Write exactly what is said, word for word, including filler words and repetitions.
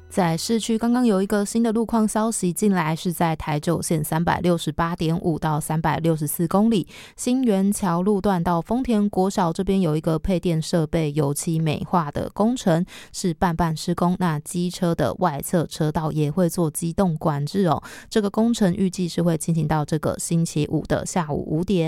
在市区刚刚有一个新的路况消息进来，是在台九线 三百六十八点五 到三百六十四公里新园桥路段到丰田国小这边有一个配电设备油漆美化的工程，是半半施工，那机车的外侧车道也会做机动管制哦。这个工程预计是会进行到这个星期五的下午五点。